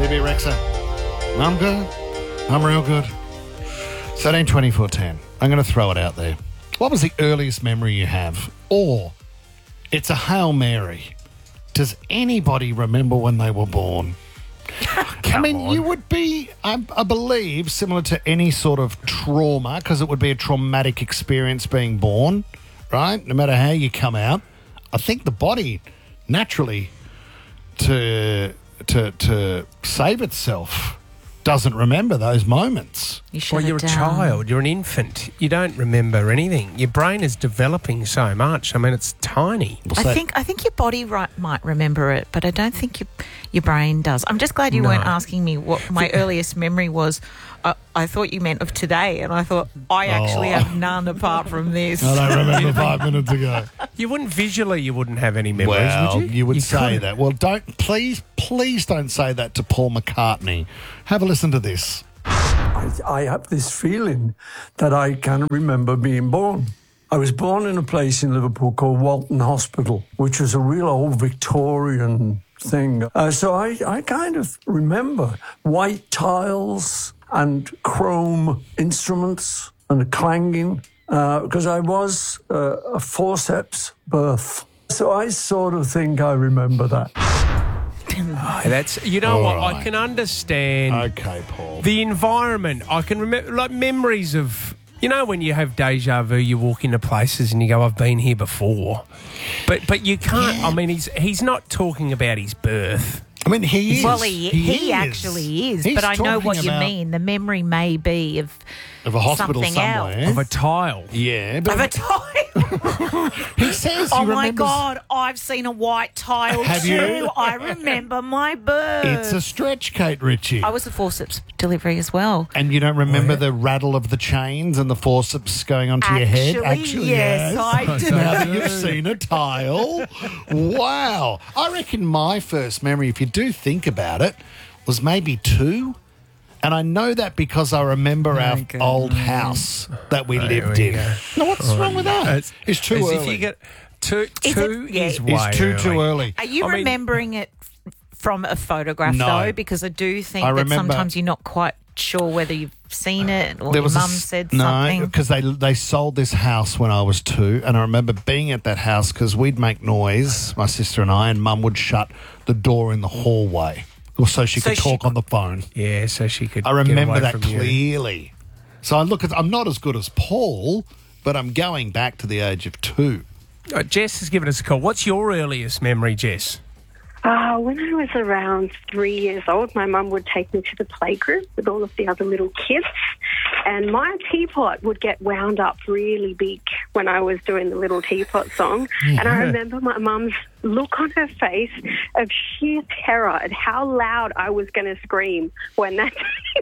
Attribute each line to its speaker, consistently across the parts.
Speaker 1: BB Rexa. I'm good. I'm real good. 13-24-10. I'm going to throw it out there. What was the earliest memory you have? Or it's a Hail Mary. Does anybody remember when they were born? You would be, I believe, similar to any sort of trauma, because it would be a traumatic experience being born, right? No matter how you come out. I think the body naturally to save itself doesn't remember those moments.
Speaker 2: You're a child. You're an infant. You don't remember anything. Your brain is developing so much. I mean, it's tiny.
Speaker 3: I think your body might remember it, but I don't think your brain does. I'm just glad you weren't asking me what my earliest memory was. I thought you meant of today, and I thought I actually have none apart from this.
Speaker 1: I don't remember 5 minutes ago.
Speaker 2: You wouldn't have any memories, would you?
Speaker 1: You would say that. Well, please don't say that to Paul McCartney. Have a listen to this.
Speaker 4: I have this feeling that I can remember being born. I was born in a place in Liverpool called Walton Hospital, which was a real old Victorian thing. So I kind of remember white tiles and chrome instruments and clanging, because I was a forceps birth. So I sort of think I remember that.
Speaker 2: That's, you know what,
Speaker 1: right.
Speaker 2: I can understand.
Speaker 1: Okay, Paul.
Speaker 2: The environment, I can remember, like memories of, you know, when you have deja vu, you walk into places and you go, I've been here before. But you can't, I mean, he's not talking about his birth.
Speaker 1: I mean, he is.
Speaker 3: Well, he actually is,
Speaker 1: He's
Speaker 3: but I know what you
Speaker 1: talking
Speaker 3: mean. The memory may be of
Speaker 1: a hospital
Speaker 3: something
Speaker 1: somewhere.
Speaker 3: else.
Speaker 2: Of a tile.
Speaker 1: Yeah. But
Speaker 3: Of a tile.
Speaker 1: he says he
Speaker 3: Oh, my
Speaker 1: remembers.
Speaker 3: God, I've seen a white tile
Speaker 1: Have
Speaker 3: too.
Speaker 1: you?
Speaker 3: I remember my birth.
Speaker 1: It's a stretch, Kate Ritchie.
Speaker 3: I was a forceps delivery as well.
Speaker 1: And you don't remember the rattle of the chains and the forceps going onto your head?
Speaker 3: Actually, yes, I do.
Speaker 1: Now that you've seen a tile. Wow. I reckon my first memory, if you do think about it, was maybe 2. And I know that because I remember our old house that we lived in. No, what's wrong with that? It's too early.
Speaker 2: If you get two
Speaker 3: Is
Speaker 2: is way
Speaker 1: It's too early.
Speaker 3: Are you remembering it from a photograph,
Speaker 1: No.
Speaker 3: though? Because I do think that sometimes you're not quite sure whether you've seen it or your mum said something.
Speaker 1: No, because they sold this house when I was 2, and I remember being at that house because we'd make noise, my sister and I, and Mum would shut the door in the hallway so she could talk on the phone.
Speaker 2: Yeah, so she could.
Speaker 1: I remember
Speaker 2: get away
Speaker 1: that
Speaker 2: from you.
Speaker 1: clearly. So I'm not as good as Paul, but I'm going back to the age of 2.
Speaker 2: Jess has given us a call. What's your earliest memory, Jess?
Speaker 5: When I was around 3 years old, my mum would take me to the playgroup with all of the other little kids, and my teapot would get wound up really big when I was doing the little teapot song. Yeah. And I remember my mum's look on her face of sheer terror at how loud I was going to scream when that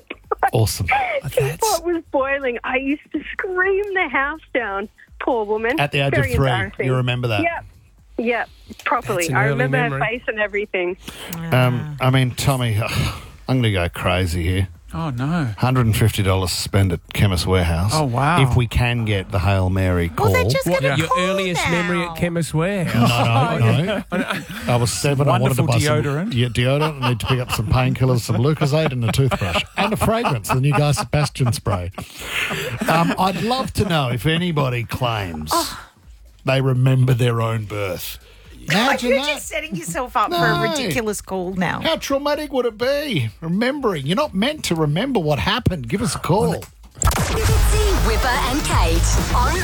Speaker 5: teapot was boiling. I used to scream the house down. Poor woman.
Speaker 1: At the age of 3, you remember that?
Speaker 5: Yep. Yeah, properly. I remember her face and everything.
Speaker 1: I mean, Tommy, I'm going to go crazy here.
Speaker 6: Oh, no.
Speaker 1: $150 to spend at Chemist Warehouse.
Speaker 6: Oh, wow.
Speaker 1: If we can get the Hail Mary call.
Speaker 3: Well, they're just going to
Speaker 2: Your
Speaker 3: call
Speaker 2: earliest
Speaker 3: now.
Speaker 2: memory at Chemist Warehouse?
Speaker 1: No. I was 7. I wanted to buy
Speaker 6: deodorant.
Speaker 1: Deodorant. I need to pick up some painkillers, some Lucozade and a toothbrush. And a fragrance, the new Guy Sebastian spray. I'd love to know if anybody claims they remember their own birth. Imagine
Speaker 3: You're
Speaker 1: that.
Speaker 3: just setting yourself up for a ridiculous call now.
Speaker 1: How traumatic would it be? Remembering. You're not meant to remember what happened. Give us a call.
Speaker 7: Fitzy, Whipper and Kate on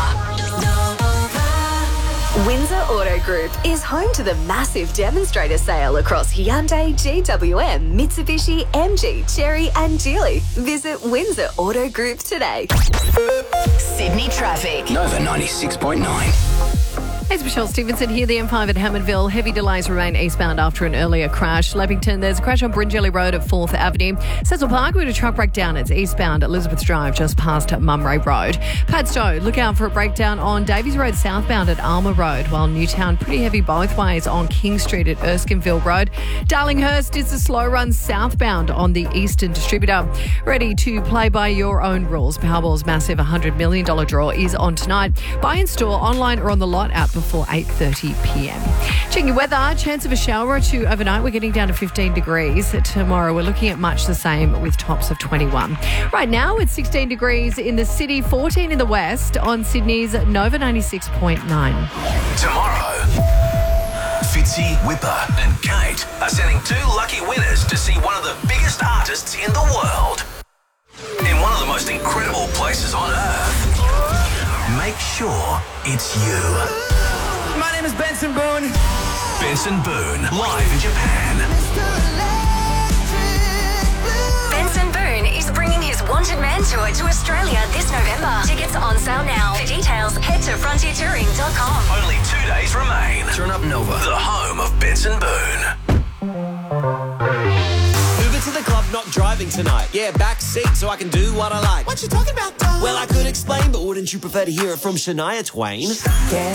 Speaker 7: Nova. Windsor Auto Group is home to the massive demonstrator sale across Hyundai, GWM, Mitsubishi, MG, Chery and Geely. Visit Windsor Auto Group today. Sydney traffic.
Speaker 8: Nova 96.9.
Speaker 9: It's Michelle Stevenson here, the M5 at Hammondville. Heavy delays remain eastbound after an earlier crash. Leppington, there's a crash on Bryngelly Road at 4th Avenue. Cecil Park, we had a truck breakdown. It's eastbound Elizabeth Drive, just past Mumray Road. Padstow, look out for a breakdown on Davies Road southbound at Alma Road, while Newtown, pretty heavy both ways on King Street at Erskineville Road. Darlinghurst, it's a slow run southbound on the Eastern Distributor. Ready to play by your own rules. Powerball's massive $100 million draw is on tonight. Buy in store, online or on the lot app. before 8:30 p.m. Checking your weather, chance of a shower or two overnight. We're getting down to 15 degrees. Tomorrow we're looking at much the same with tops of 21. Right now it's 16 degrees in the city, 14 in the west on Sydney's Nova 96.9.
Speaker 6: Tomorrow, Fitzy, Whipper and Kate are sending 2 lucky winners to see one of the biggest artists in the world in one of the most incredible places on earth. Make sure it's you.
Speaker 10: My name is Benson Boone.
Speaker 6: Benson Boone, live in Japan.
Speaker 7: Benson Boone is bringing his Wanted Man tour to Australia this November. Tickets are on sale now. For details, head to frontiertouring.com.
Speaker 6: Only 2 days remain.
Speaker 8: Turn up Nova.
Speaker 6: The home of Benson Boone.
Speaker 10: Uber to the club, not driving tonight. Yeah, back seat so I can do what I like.
Speaker 11: What you talking about, dog?
Speaker 10: Well, I could explain, but wouldn't you prefer to hear it from Shania Twain?
Speaker 11: Yeah.